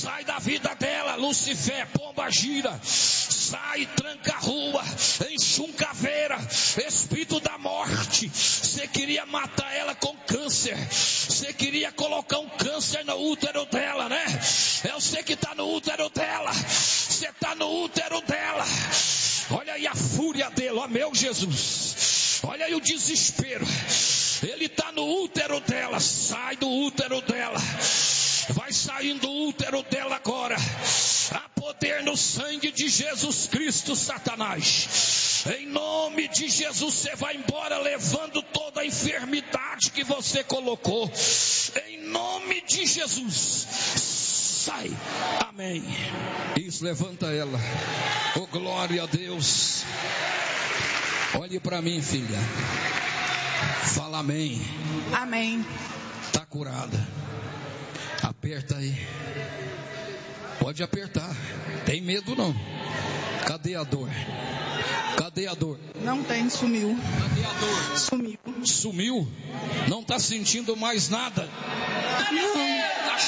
sai da vida dela, Lucifer, pomba gira, sai, tranca a rua, enxuncaveira, espírito da morte. Você queria matar ela com câncer, você queria colocar um câncer no útero dela, né? É você que está no útero dela, você está no útero dela. Olha aí a fúria dele, ó meu Jesus, olha aí o desespero. Ele está no útero dela, sai do útero dela, vai saindo do útero dela agora. Há poder no sangue de Jesus Cristo, Satanás. Em nome de Jesus, você vai embora levando toda a enfermidade que você colocou. Em nome de Jesus, sai. Amém. Isso, levanta ela. Oh, glória a Deus. Olhe para mim, filha. Fala amém. Amém. Está curada. Aperta aí. Pode apertar. Tem medo não. Cadê a dor? Cadê a dor? Não tem, sumiu. Cadê a dor? Sumiu. Sumiu? Não está sentindo mais nada? Não.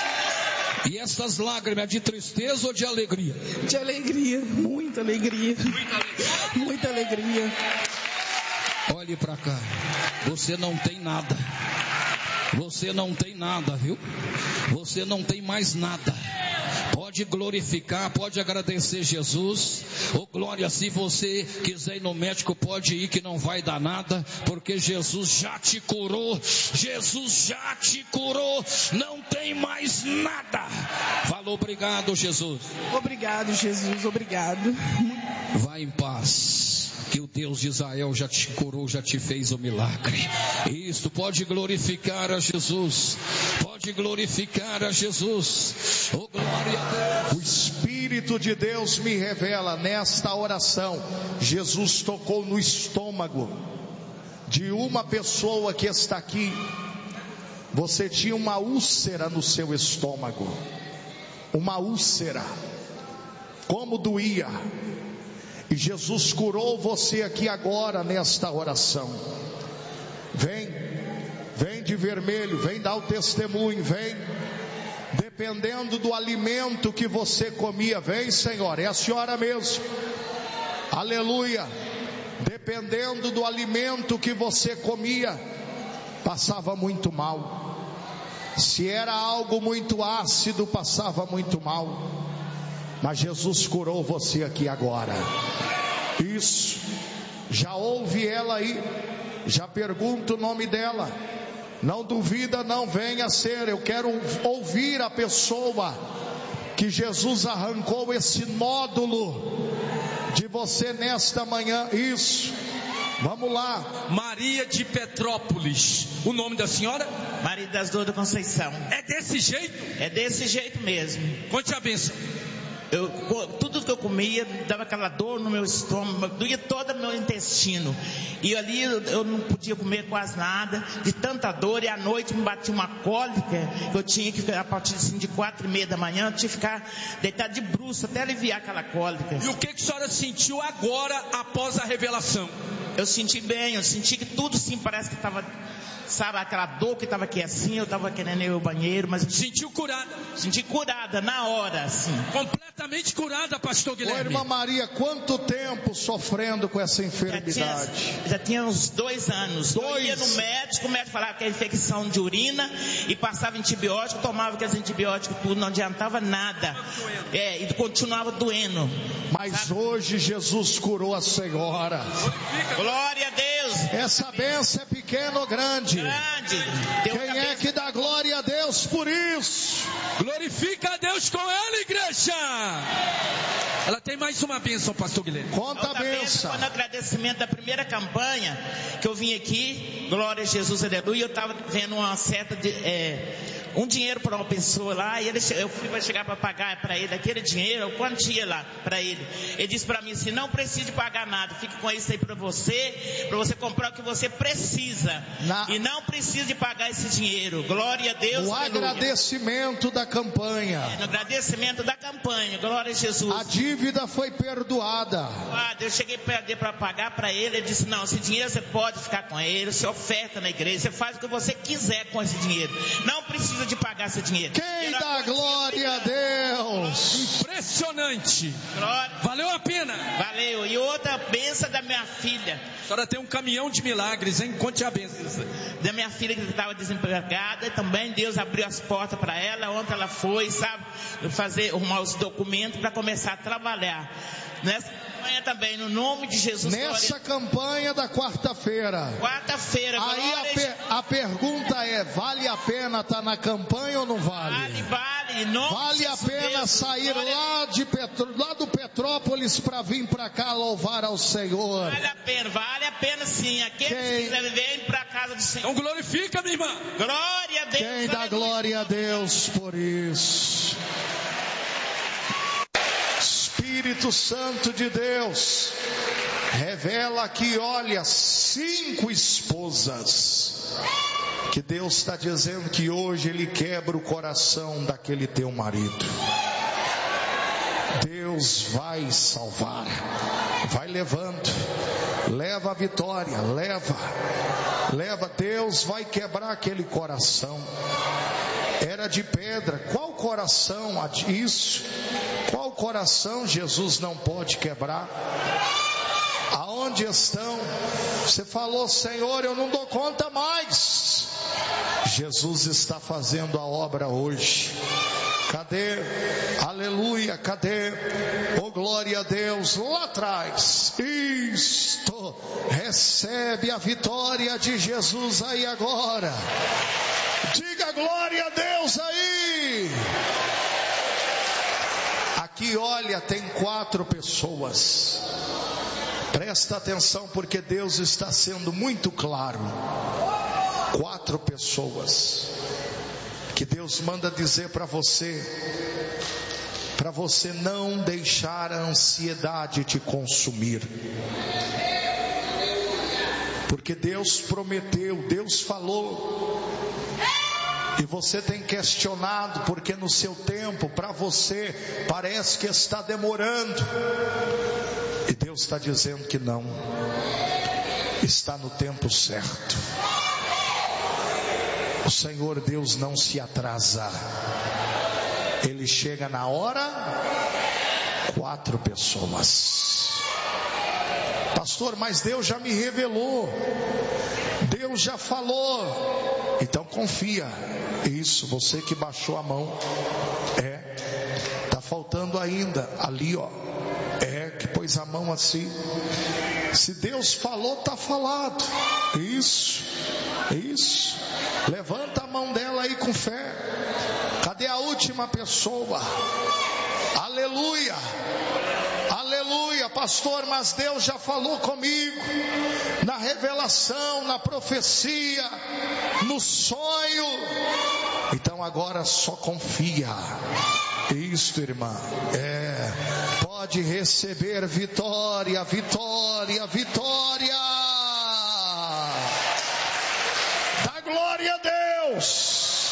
E essas lágrimas é de tristeza ou de alegria? De alegria, muita alegria. Muita alegria. Olhe para cá. Você não tem nada. Você não tem nada, viu? Você não tem mais nada. Pode glorificar, pode agradecer Jesus. Oh, glória, se você quiser ir no médico, pode ir que não vai dar nada, porque Jesus já te curou. Jesus já te curou. Não tem mais nada. Fala obrigado, Jesus. Obrigado, Jesus, obrigado. Vai em paz. Que o Deus de Israel já te curou, já te fez o milagre. Isso, pode glorificar a Jesus. Pode glorificar a Jesus. Oh, glória a Deus. O Espírito de Deus me revela nesta oração. Jesus tocou no estômago de uma pessoa que está aqui. Você tinha uma úlcera no seu estômago. Uma úlcera. Como doía. E Jesus curou você aqui agora nesta oração. Vem de vermelho, vem dar o testemunho, vem. Dependendo do alimento que você comia, vem, Senhor, é a senhora mesmo. Aleluia. Dependendo do alimento que você comia, passava muito mal. Se era algo muito ácido, passava muito mal. Mas Jesus curou você aqui agora. Isso. Já ouve ela aí. Já pergunta o nome dela. Não duvida, não venha ser. Eu quero ouvir a pessoa que Jesus arrancou esse nódulo de você nesta manhã. Isso. Vamos lá. Maria de Petrópolis. O nome da senhora? Maria das Dores da Conceição. É desse jeito? É desse jeito mesmo. Conte a bênção. Tudo que eu comia dava aquela dor no meu estômago, doía todo o meu intestino. E ali eu não podia comer quase nada, de tanta dor. E à noite me batia uma cólica, que eu tinha que ficar, a partir assim, de 4:30 da manhã, eu tinha que ficar deitado de bruço até aliviar aquela cólica. E o que a senhora sentiu agora após a revelação? Eu senti bem, eu senti que tudo sim parece que estava, sabe, aquela dor que estava aqui assim, eu estava querendo ir ao banheiro, mas... Sentiu curada? Senti curada, na hora, assim. Completamente curada, pastor Guilherme. Ô, irmã Maria, quanto tempo sofrendo com essa enfermidade? Já tinha uns 2 anos. Eu ia no médico, o médico falava que era infecção de urina, e passava antibiótico, tomava aqueles antibióticos, tudo, não adiantava nada. E continuava doendo. Mas sabe? Hoje Jesus curou a senhora. Glória a Deus. Essa bênção é pequena ou grande? Quem é que dá glória a Deus por isso? Glorifica a Deus com ela, igreja. Ela tem mais uma bênção, pastor Guilherme. Conta a bênção. Foi no agradecimento da primeira campanha que eu vim aqui, glória a Jesus, aleluia. Eu estava vendo uma seta de um dinheiro para uma pessoa lá, e eu fui para chegar para pagar para ele aquele dinheiro, quantia lá para ele. Ele disse para mim assim: não precisa pagar nada, fique com isso aí para você comprar o que você precisa, e não precisa de pagar esse dinheiro. Glória a Deus. O agradecimento da campanha. No agradecimento da campanha, glória a Jesus. A dívida foi perdoada. Eu cheguei para pagar para ele. Ele disse: não, esse dinheiro você pode ficar com ele, você oferta na igreja, você faz o que você quiser com esse dinheiro, não precisa de pagar esse dinheiro. Quem dá glória a Deus? Deus. Impressionante. Glória. Valeu a pena. Valeu. E outra benção da minha filha. A senhora tem um caminhão de milagres, hein? Conte a benção. Da minha filha que estava desempregada, também Deus abriu as portas para ela. Ontem ela foi, sabe, arrumar os documentos para começar a trabalhar. Nessa campanha também, no nome de Jesus. Nessa campanha da quarta-feira. Quarta-feira. Aí a pergunta é, vale a pena estar na campanha ou não vale? Vale. Vale a pena sair lá do Petrópolis para vir para cá louvar ao Senhor. Vale a pena sim. Aqueles que quiserem vir para a casa do Senhor. Então glorifica, minha irmã. Glória a Deus. Quem dá glória a Deus por isso? Espírito Santo de Deus revela aqui, olha, 5 esposas que Deus está dizendo que hoje Ele quebra o coração daquele teu marido. Deus vai salvar, vai levando, leva a vitória, leva, Deus vai quebrar aquele coração. Era de pedra. Qual coração isso? Qual coração Jesus não pode quebrar? Aonde estão? Você falou, Senhor, eu não dou conta mais. Jesus está fazendo a obra hoje. Cadê? Aleluia, cadê? Oh, glória a Deus, lá atrás. Isto, recebe a vitória de Jesus aí agora. Diga glória a Deus aí. Aqui, olha, tem 4 pessoas. Presta atenção porque Deus está sendo muito claro. 4 pessoas que Deus manda dizer para você não deixar a ansiedade te consumir. Porque Deus prometeu, Deus falou. E você tem questionado porque no seu tempo, para você, parece que está demorando. E Deus está dizendo que não. Está no tempo certo. O Senhor Deus não se atrasa. Ele chega na hora. 4 pessoas. Pastor, mas Deus já me revelou. Deus já falou. Então confia. Isso, você que baixou a mão. Tá faltando ainda. Ali, ó. Que pôs a mão assim. Se Deus falou, tá falado. Isso. Levanta a mão dela aí com fé. Cadê a última pessoa? Aleluia. Aleluia, pastor, mas Deus já falou comigo. Na revelação, na profecia, no sonho. Então agora só confia. Isto, irmã. Pode receber vitória. Dá glória a Deus.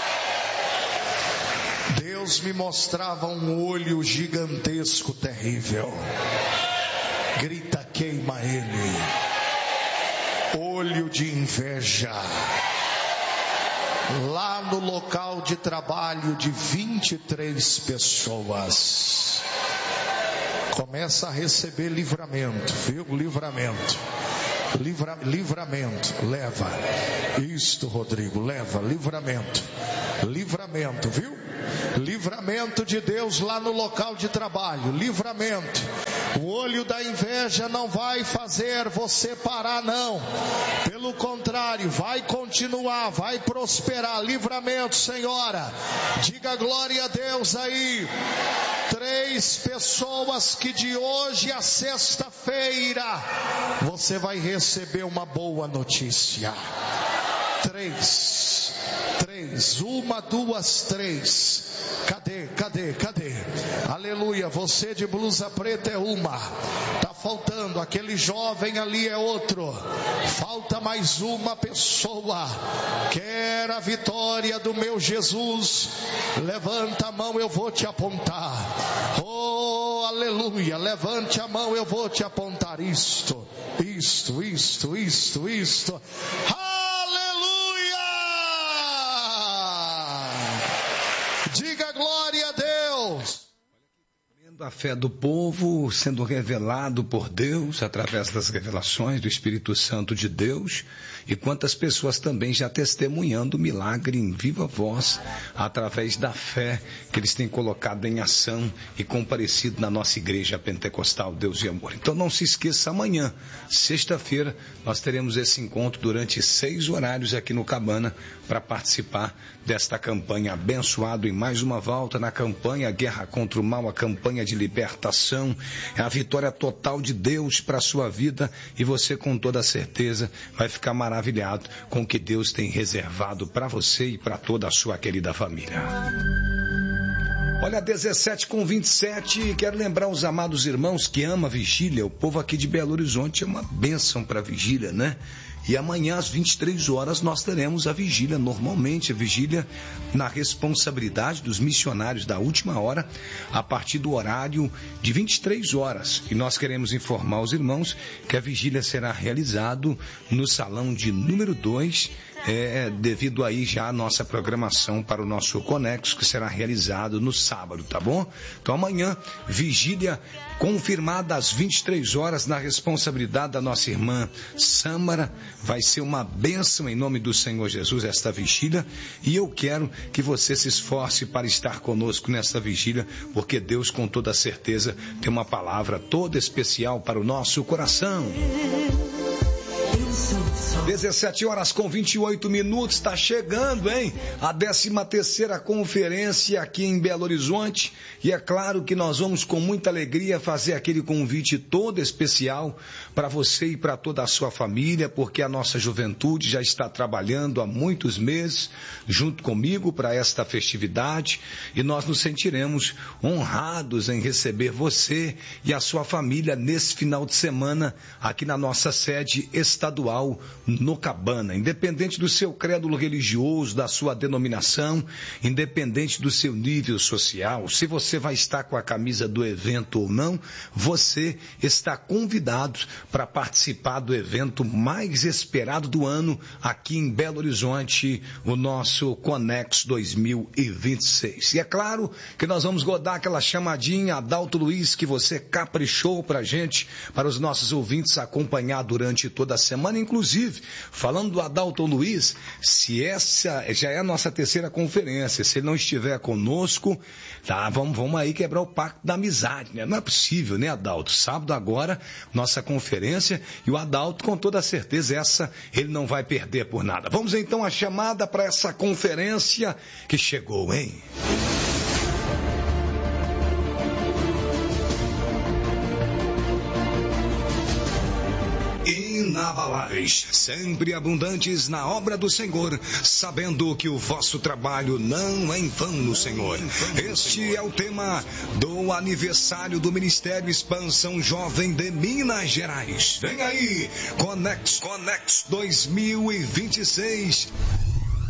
Deus me mostrava um olho gigantesco, terrível. Grita, queima ele. Olho de inveja. Lá no local de trabalho de 23 pessoas. Começa a receber livramento, viu? Livramento, leva. Isto, Rodrigo, leva, livramento, viu? Livramento de Deus lá no local de trabalho, livramento. O olho da inveja não vai fazer você parar, não. Pelo contrário, vai continuar, vai prosperar. Livramento, senhora. Diga glória a Deus aí. 3 pessoas que de hoje a sexta-feira você vai receber uma boa notícia. 3. 1, 2, 3. Cadê? Aleluia, você de blusa preta é uma. Tá faltando, aquele jovem ali é outro. Falta mais uma pessoa. Quer a vitória do meu Jesus? Levanta a mão, eu vou te apontar. Oh, aleluia, levante a mão, eu vou te apontar. Isto. Diga glória a Deus. A fé do povo sendo revelado por Deus através das revelações do Espírito Santo de Deus, e quantas pessoas também já testemunhando o milagre em viva voz através da fé que eles têm colocado em ação e comparecido na nossa igreja pentecostal Deus e Amor. Então não se esqueça, amanhã, sexta-feira, nós teremos esse encontro durante 6 horários aqui no Cabana para participar desta campanha abençoado em mais uma volta na campanha Guerra contra o Mal, a campanha de libertação, é a vitória total de Deus para a sua vida, e você com toda certeza vai ficar maravilhado com o que Deus tem reservado para você e para toda a sua querida família. Olha, 17:27, quero lembrar os amados irmãos que amam a vigília. O povo aqui de Belo Horizonte é uma bênção para a vigília, né? E amanhã às 23 horas nós teremos a vigília, normalmente a vigília na responsabilidade dos missionários da última hora, a partir do horário de 23 horas. E nós queremos informar os irmãos que a vigília será realizada no salão de número 2, devido aí já a nossa programação para o nosso Conexo, que será realizado no sábado, tá bom? Então amanhã, vigília confirmada às 23 horas na responsabilidade da nossa irmã Sâmara. Vai ser uma bênção em nome do Senhor Jesus esta vigília, e eu quero que você se esforce para estar conosco nesta vigília, porque Deus com toda certeza tem uma palavra toda especial para o nosso coração. 17:28, está chegando, hein? A 13ª conferência aqui em Belo Horizonte, e é claro que nós vamos com muita alegria fazer aquele convite todo especial para você e para toda a sua família, porque a nossa juventude já está trabalhando há muitos meses junto comigo para esta festividade, e nós nos sentiremos honrados em receber você e a sua família nesse final de semana aqui na nossa sede estadual no Cabana. Independente do seu crédulo religioso, da sua denominação, independente do seu nível social, se você vai estar com a camisa do evento ou não, você está convidado para participar do evento mais esperado do ano aqui em Belo Horizonte, o nosso Conexo 2026. E é claro que nós vamos rodar aquela chamadinha Adalto Luiz que você caprichou pra gente, para os nossos ouvintes acompanhar durante toda a semana. Inclusive, falando do Adalto Luiz, se essa já é a nossa 3ª conferência, se ele não estiver conosco, tá, vamos aí quebrar o pacto da amizade, né? Não é possível, né, Adalto? Sábado agora, nossa conferência, e o Adalto, com toda certeza, essa ele não vai perder por nada. Vamos então à chamada para essa conferência que chegou, hein? Inabaláveis, sempre abundantes na obra do Senhor, sabendo que o vosso trabalho não é em vão no Senhor. Este é o tema do aniversário do Ministério Expansão Jovem de Minas Gerais. Vem aí, Conexo 2026.